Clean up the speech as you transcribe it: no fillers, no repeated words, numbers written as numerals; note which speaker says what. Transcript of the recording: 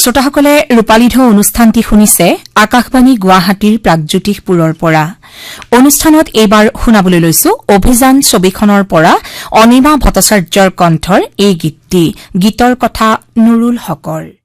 Speaker 1: শ্ৰোতাসকলে ৰূপালী ঢৌ অনুষ্ঠানটি শুনিছে আকাশবাণী গুৱাহাটীৰ প্ৰাগজ্যোতিষপুৰৰ পৰা অনুষ্ঠানত এইবাৰ শুনাবলৈ লৈছো অভিযান ছবিখনৰ পৰা অনিমা ভট্টাচাৰ্যৰ কণ্ঠৰ এই গীতটি গীতৰ কথা নুৰুল হকৰ